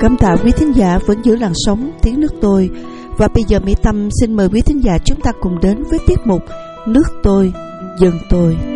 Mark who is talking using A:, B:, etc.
A: Cảm tạ quý thính giả vẫn giữ làn sóng tiếng nước tôi. Và bây giờ Mỹ Tâm xin mời quý thính giả chúng ta cùng đến với tiết mục Nước tôi, dân tôi.